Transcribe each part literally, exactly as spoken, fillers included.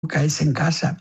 es en casa.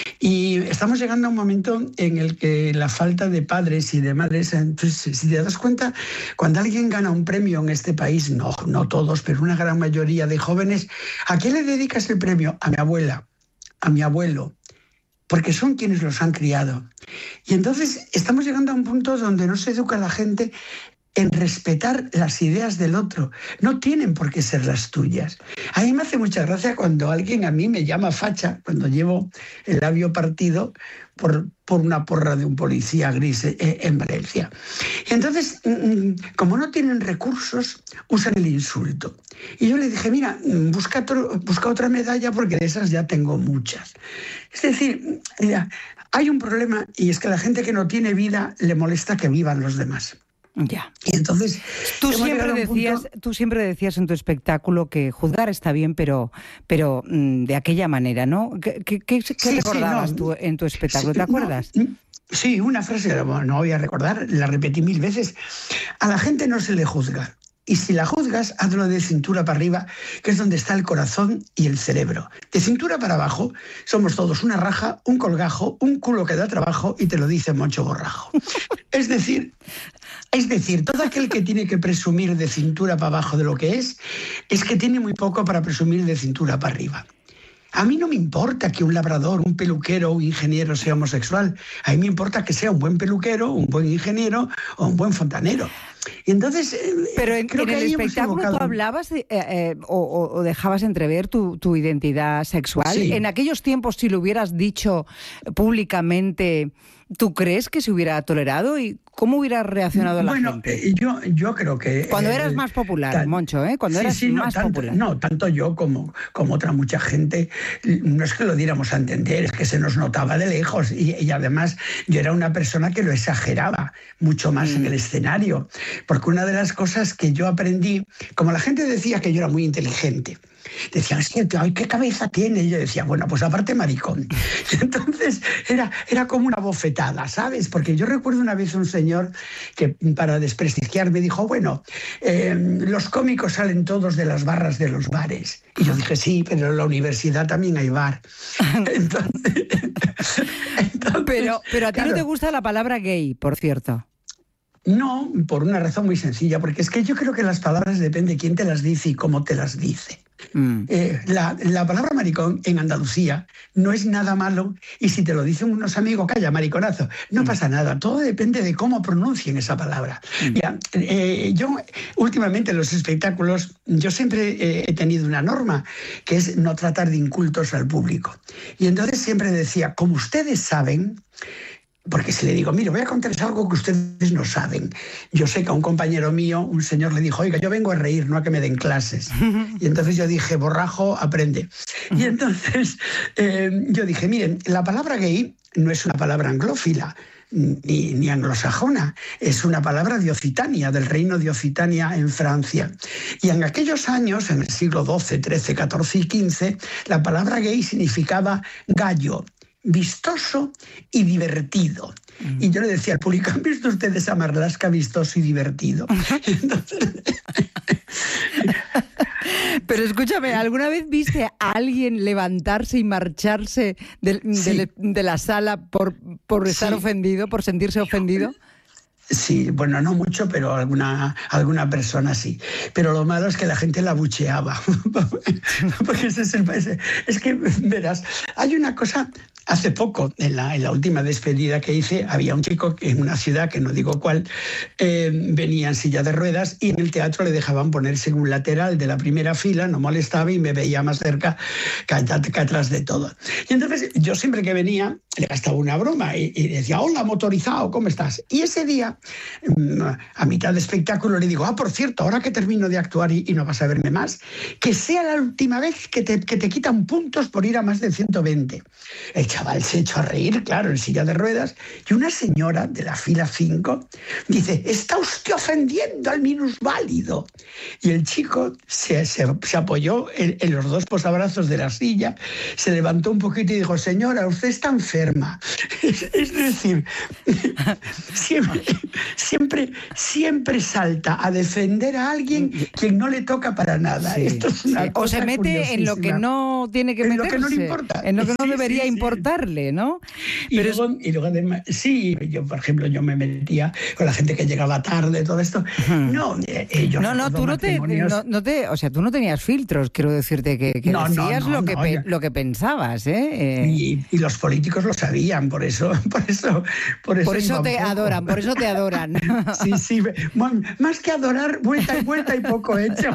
Y estamos llegando a un momento en el que la falta de padres y de madres, entonces, si te das cuenta, cuando alguien gana un premio en este país, no, no todos, pero una gran mayoría de jóvenes, ¿a quién le dedicas el premio? A mi abuela, a mi abuelo, porque son quienes los han criado. Y entonces estamos llegando a un punto donde no se educa a la gente en respetar las ideas del otro. No tienen por qué ser las tuyas. A mí me hace mucha gracia cuando alguien a mí me llama facha, cuando llevo el labio partido por, por una porra de un policía gris en Valencia. Y entonces, como no tienen recursos, usan el insulto. Y yo le dije, mira, busca, otro, busca otra medalla porque de esas ya tengo muchas. Es decir, mira, hay un problema y es que a la gente que no tiene vida le molesta que vivan los demás. Ya. Y entonces tú siempre decías, punto... tú siempre decías en tu espectáculo que juzgar está bien, pero, pero mm, de aquella manera, ¿no? ¿Qué, qué, qué sí, recordabas sí, no. tú en tu espectáculo? Sí, ¿te acuerdas? No, sí, una frase, no voy a recordar, la repetí mil veces. A la gente no se le juzga. Y si la juzgas, hazlo de cintura para arriba, que es donde está el corazón y el cerebro. De cintura para abajo, somos todos una raja, un colgajo, un culo que da trabajo y te lo dice Moncho Borrajo. Es decir, es decir, todo aquel que tiene que presumir de cintura para abajo de lo que es, es que tiene muy poco para presumir de cintura para arriba. A mí no me importa que un labrador, un peluquero o un ingeniero sea homosexual. A mí me importa que sea un buen peluquero, un buen ingeniero o un buen fontanero. Y entonces, pero en, creo en que el espectáculo tú hablabas de, eh, eh, o, o dejabas entrever tu, tu identidad sexual. Sí. En aquellos tiempos, si lo hubieras dicho públicamente, ¿tú crees que se hubiera tolerado? ¿Y cómo hubiera reaccionado la bueno, gente? Bueno, yo, yo creo que... Cuando eh, eras más popular, tan, Moncho, ¿eh? Cuando sí, eras sí, más no, tanto, popular. No, tanto yo como, como otra mucha gente, no es que lo diéramos a entender, es que se nos notaba de lejos. Y, y además yo era una persona que lo exageraba mucho más mm. en el escenario. Porque una de las cosas que yo aprendí, como la gente decía que yo era muy inteligente, decían, es que, ay, ¿qué cabeza tiene? Y yo decía, bueno, pues aparte maricón. Y entonces era, era como una bofetada, ¿sabes? Porque yo recuerdo una vez un señor que para desprestigiarme dijo, bueno, eh, los cómicos salen todos de las barras de los bares. Y yo dije, sí, pero en la universidad también hay bar. Entonces, entonces, pero, pero a ti claro, no te gusta la palabra gay, por cierto. No, por una razón muy sencilla, porque es que yo creo que las palabras depende de quién te las dice y cómo te las dice. Mm. Eh, la, la palabra maricón en Andalucía no es nada malo y si te lo dicen unos amigos, calla, mariconazo, no mm. pasa nada, todo depende de cómo pronuncien esa palabra. Mm. Mira, eh, yo últimamente en los espectáculos, yo siempre eh, he tenido una norma, que es no tratar de incultos al público. Y entonces siempre decía, como ustedes saben... Porque si le digo, mire, voy a contarles algo que ustedes no saben. Yo sé que a un compañero mío, un señor le dijo, oiga, yo vengo a reír, no a que me den clases. Y entonces yo dije, Borrajo, aprende. Y entonces eh, yo dije, miren, la palabra gay no es una palabra anglófila, ni, ni anglosajona, es una palabra de Occitania, del reino de Occitania en Francia. Y en aquellos años, en el siglo doce, trece, catorce y quince, la palabra gay significaba gallo, vistoso y divertido. Mm. Y yo le decía al público, ¿han visto ustedes a Marlaska vistoso y divertido? Entonces... Pero escúchame, ¿alguna vez viste a alguien levantarse y marcharse de, sí. de, de la sala por, por estar sí. ofendido, por sentirse ofendido? Sí, bueno, no mucho, pero alguna, alguna persona sí. Pero lo malo es que la gente la bucheaba. Porque ese es, el, ese, es que, verás, hay una cosa... Hace poco, en la, en la última despedida que hice, había un chico en una ciudad, que no digo cuál, eh, venía en silla de ruedas y en el teatro le dejaban ponerse en un lateral de la primera fila, no molestaba y me veía más cerca que, que atrás de todo. Y entonces yo siempre que venía le gastaba una broma y, y decía, hola, motorizado, ¿cómo estás? Y ese día, a mitad de espectáculo, le digo, ah, por cierto, ahora que termino de actuar y, y no vas a verme más, que sea la última vez que te, que te quitan puntos por ir a más de ciento veinte. El chaval se echó a reír, claro, en silla de ruedas, y una señora de la fila cinco dice, está usted ofendiendo al minusválido. Y el chico se, se, se apoyó en, en los dos posabrazos de la silla, se levantó un poquito y dijo, señora, usted está enferma. Es, es decir, siempre, siempre, siempre salta a defender a alguien quien no le toca para nada. Sí, Esto es una sí. cosa O se mete en lo que no tiene que en meterse, lo que no le importa. En lo que no sí, debería sí, importarle, ¿no? Y, Pero luego, es... y luego además, sí, yo por ejemplo, yo me metía con la gente que llegaba tarde, todo esto. Hmm. No, eh, yo no, no, tú no te, no, no te, o sea, tú no tenías filtros, quiero decirte que, que no, decías no, no, lo, que no, pe, yo... lo que pensabas, ¿eh? eh... Y, y los políticos lo sabían, por eso, por eso, por eso, por eso te poco. adoran, por eso te adoran. Sí, sí, más que adorar, vuelta y vuelta y poco hecho.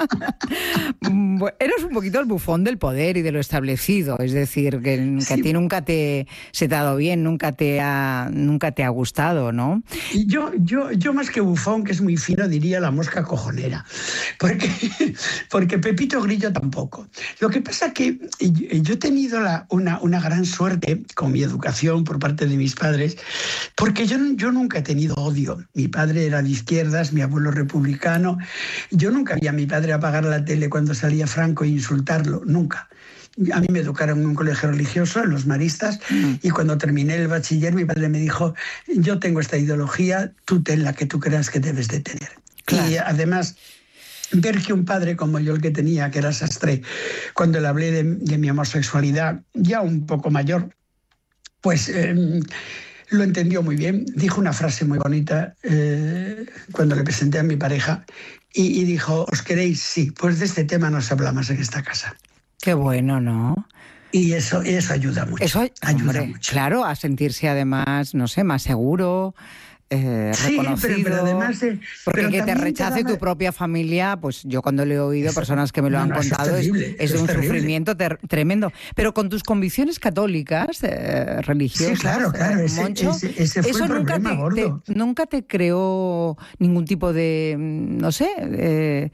Eres un poquito el bufón del poder y de lo establecido, es decir, que, que sí. a ti nunca te se te ha dado bien, nunca te ha, nunca te ha gustado, ¿no? Y yo, yo, yo más que bufón, que es muy fino, diría la mosca cojonera, porque, porque Pepito Grillo tampoco. Lo que pasa que yo he tenido la, una, una gran suerte con mi educación por parte de mis padres, porque yo, yo nunca he tenido odio. Mi padre era de izquierdas, mi abuelo republicano. Yo nunca vi a mi padre apagar la tele cuando salía Franco e insultarlo, nunca. A mí me educaron en un colegio religioso, en los maristas, mm. y cuando terminé el bachiller, mi padre me dijo, yo tengo esta ideología, tú ten la que tú creas que debes de tener. Claro. Y además, ver que un padre como yo el que tenía, que era sastre, cuando le hablé de, de mi homosexualidad, ya un poco mayor, pues eh, lo entendió muy bien. Dijo una frase muy bonita eh, cuando le presenté a mi pareja y, y dijo, ¿os queréis? Sí, pues de este tema no se habla más en esta casa. Qué bueno, ¿no? Y eso, eso ayuda mucho. Eso ayuda hombre, mucho. Claro, a sentirse además, no sé, más seguro, eh, sí, reconocido. Pero, pero además de, porque pero que te rechace te da... tu propia familia, pues yo cuando le he oído eso, personas que me lo no, han no, contado, es, terrible, es de un terrible. sufrimiento ter, tremendo. Pero con tus convicciones católicas, eh, religiosas, sí, claro, claro, eh, ese, Moncho, ese, ese fue eso el nunca problema te, gordo. Te, nunca te creó ningún tipo de, no sé, de...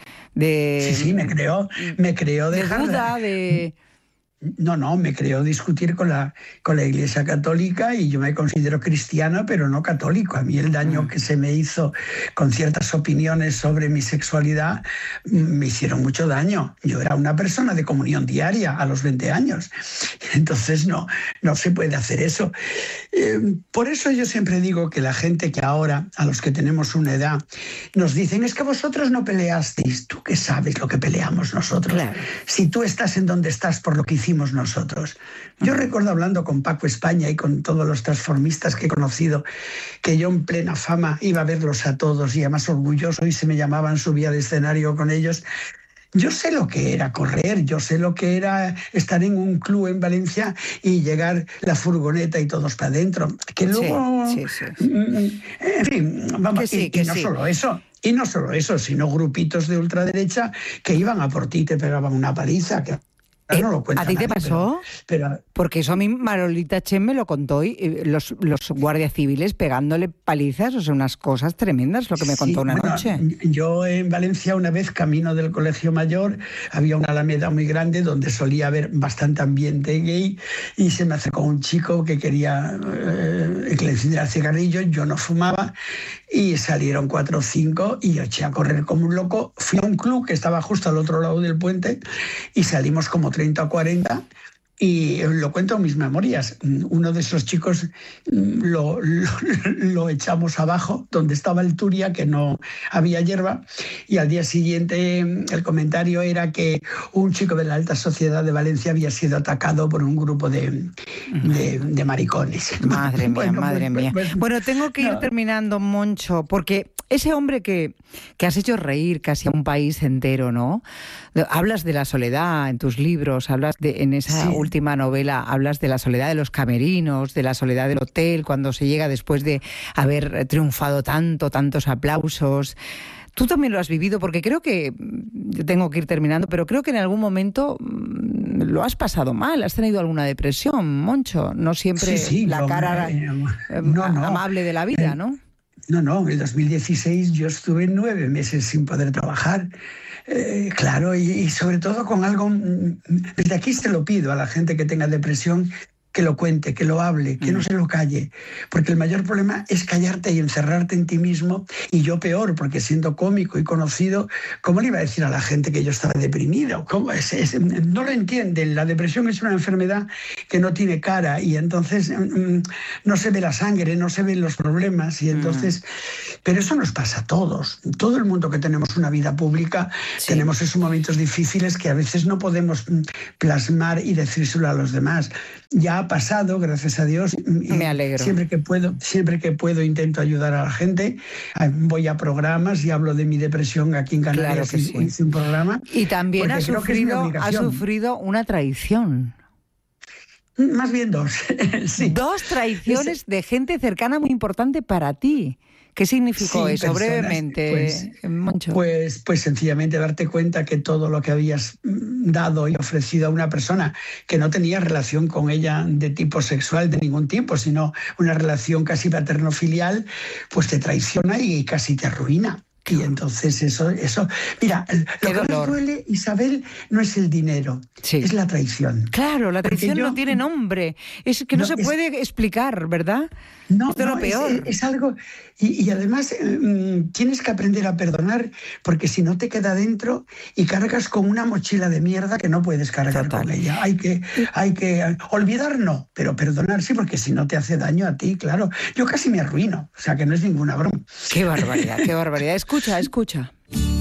de sí, sí, me creó, me creó de dejar... duda, de... No, no, me creó discutir con la, con la Iglesia Católica y yo me considero cristiano, pero no católico. A mí el daño que se me hizo con ciertas opiniones sobre mi sexualidad me hicieron mucho daño. Yo era una persona de comunión diaria a los veinte años. Entonces no, no se puede hacer eso. Eh, por eso yo siempre digo que la gente que ahora, a los que tenemos una edad, nos dicen, es que vosotros no peleasteis. ¿Tú qué sabes lo que peleamos nosotros? Claro. Si tú estás en donde estás por lo que hicimos nosotros. Yo recuerdo hablando con Paco España y con todos los transformistas que he conocido, que yo en plena fama iba a verlos a todos y además orgulloso y se me llamaban, subía al escenario con ellos. Yo sé lo que era correr, yo sé lo que era estar en un club en Valencia y llegar la furgoneta y todos para adentro. Que luego... Sí, sí, sí. En fin, vamos, que sí, y, que y no sí. solo eso. Y no solo eso, sino grupitos de ultraderecha que iban a por ti y te pegaban una paliza. Que Eh, no lo ¿A ti te nadie, pasó? Pero, pero, Porque eso a mí Marolita Chen me lo contó y los, los guardias civiles pegándole palizas, o sea, unas cosas tremendas, lo que me contó sí, una bueno, noche. Yo en Valencia una vez, camino del Colegio Mayor, había una alameda muy grande donde solía haber bastante ambiente gay y se me acercó un chico que quería eh, que le encendiera el cigarrillo, yo no fumaba y salieron cuatro o cinco y yo eché a correr como un loco. Fui a un club que estaba justo al otro lado del puente y salimos como treinta o cuarenta y lo cuento en mis memorias. Uno de esos chicos lo, lo, lo echamos abajo, donde estaba el Turia, que no había hierba, y al día siguiente el comentario era que un chico de la alta sociedad de Valencia había sido atacado por un grupo de, de, de maricones. Madre mía, bueno, madre pues, mía. Pues, bueno, tengo que ir no. terminando, Moncho, porque ese hombre que, que has hecho reír casi a un país entero, ¿no? Hablas de la soledad en tus libros, hablas de en esa sí. última novela, hablas de la soledad de los camerinos, de la soledad del hotel, cuando se llega después de haber triunfado tanto, tantos aplausos. Tú también lo has vivido, porque creo que, yo tengo que ir terminando, pero creo que en algún momento lo has pasado mal, has tenido alguna depresión, Moncho, no siempre sí, sí, la no, cara eh, no, no. amable de la vida, eh, ¿no? No, no, en el dos mil dieciséis yo estuve nueve meses sin poder trabajar. Eh, claro, y, y sobre todo con algo, desde aquí se lo pido a la gente que tenga depresión, que lo cuente, que lo hable, que mm. no se lo calle. Porque el mayor problema es callarte y encerrarte en ti mismo. Y yo peor, porque siendo cómico y conocido, ¿cómo le iba a decir a la gente que yo estaba deprimido? ¿Cómo es? Es, no lo entienden. La depresión es una enfermedad que no tiene cara y entonces mm, no se ve la sangre, no se ven los problemas. Y entonces, mm. Pero eso nos pasa a todos. Todo el mundo que tenemos una vida pública, sí. tenemos esos momentos difíciles que a veces no podemos plasmar y decírselo a los demás. Ya ha pasado, gracias a Dios. Me alegro. Siempre que puedo, siempre que puedo intento ayudar a la gente. Voy a programas y hablo de mi depresión aquí en Canarias. Claro que sí. Hice un programa. Y también ha sufrido, ha sufrido una traición. Más bien dos. sí. Dos traiciones es... de gente cercana muy importante para ti. ¿Qué significó sí, eso? Personas, brevemente, pues, Moncho. Pues, pues sencillamente darte cuenta que todo lo que habías dado y ofrecido a una persona que no tenía relación con ella de tipo sexual de ningún tipo, sino una relación casi paterno-filial, pues te traiciona y casi te arruina. Y entonces eso, eso, mira, lo que nos duele, Isabel, no es el dinero, sí. es la traición. Claro, la traición yo, no tiene nombre, es que no, no se es, puede explicar, ¿verdad? No, Esto no es lo peor. Es, es algo, y, y además eh, tienes que aprender a perdonar, porque si no te queda dentro y cargas con una mochila de mierda que no puedes cargar Total. Con ella. Hay que, hay que olvidar, no, pero perdonar sí, porque si no te hace daño a ti, claro. Yo casi me arruino, o sea que no es ninguna broma. Qué barbaridad, qué barbaridad. Escucha, escucha.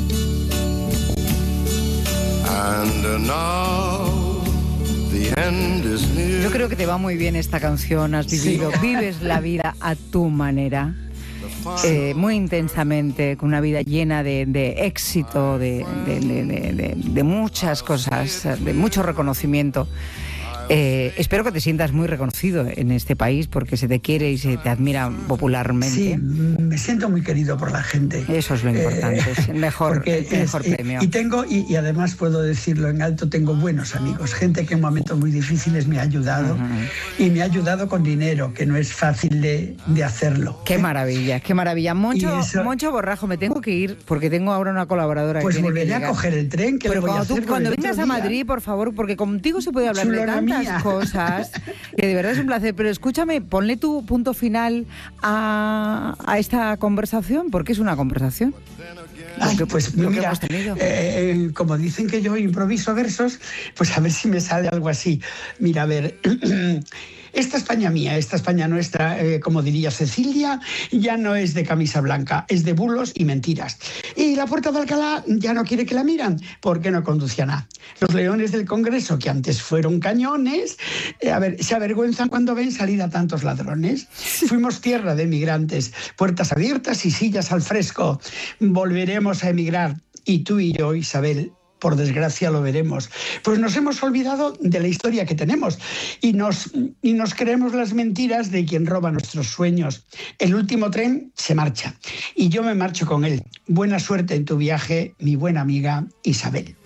And now the end is near. Yo creo que te va muy bien esta canción. Has vivido, sí. vives la vida a tu manera, eh, muy intensamente, con una vida llena de, de éxito, de, de, de, de, de muchas cosas, de mucho reconocimiento. Eh, espero que te sientas muy reconocido en este país porque se te quiere y se te admira popularmente. Sí, me siento muy querido por la gente. Eso es lo importante, eh, es el mejor, el mejor es, premio. Y, y tengo y, y además puedo decirlo en alto, tengo buenos amigos, gente que en momentos muy difíciles me ha ayudado uh-huh. y me ha ayudado con dinero, que no es fácil de, de hacerlo. Qué ¿eh? maravilla, qué maravilla. Moncho, eso, Moncho Borrajo, me tengo que ir porque tengo ahora una colaboradora pues que tiene volveré que a coger el tren, que Pero lo voy cuando a hacer tú, cuando vengas a Madrid, por favor, porque contigo se puede hablar Chulona de tantas mía. Cosas, que de verdad es un placer. Pero escúchame, ponle tu punto final a, a esta conversación, porque es una conversación. Ay, que, pues lo mira, que hemos eh, como dicen que yo improviso versos, pues a ver si me sale algo así. Mira, a ver... Esta España mía, esta España nuestra, eh, como diría Cecilia, ya no es de camisa blanca, es de bulos y mentiras. Y la Puerta de Alcalá ya no quiere que la miran, porque no conduce a nada. Los leones del Congreso, que antes fueron cañones, eh, a ver, se avergüenzan cuando ven salir a tantos ladrones. Fuimos tierra de emigrantes, puertas abiertas y sillas al fresco. Volveremos a emigrar, y tú y yo, Isabel, por desgracia lo veremos. Pues nos hemos olvidado de la historia que tenemos y nos, y nos creemos las mentiras de quien roba nuestros sueños. El último tren se marcha y yo me marcho con él. Buena suerte en tu viaje, mi buena amiga Isabel.